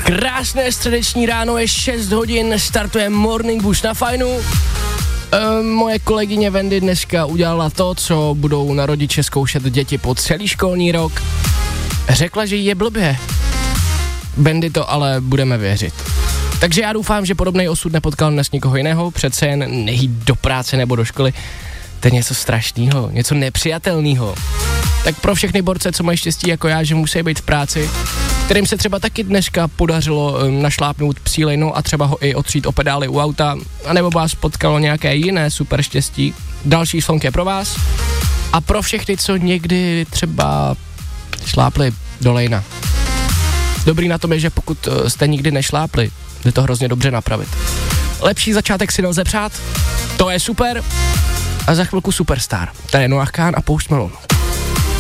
Krásné středeční ráno, je 6 hodin, startuje Morning Boost na Fajnu. Moje kolegyně Wendy dneska udělala to, co budou na rodiče zkoušet děti po celý školní rok. Řekla, že jí je blbě. Wendy to ale budeme věřit. Takže já doufám, že podobný osud nepotkal dnes nikoho jiného, přece jen nejít do práce nebo do školy. To je něco strašného, něco nepřijatelného. Tak pro všechny borce, co mají štěstí jako já, že musí být v práci, kterým se třeba taky dneska podařilo našlápnout psí lejnou a třeba ho i otřít o pedály u auta, anebo vás potkalo nějaké jiné super štěstí. Další song je pro vás a pro všechny, co někdy třeba šlápli do lejna. Dobrý na tom je, že pokud jste nikdy nešlápli, jde to hrozně dobře napravit. Lepší začátek si nelze přát, to je super a za chvilku Superstar. Tady je Noah Kahn a Post Malone.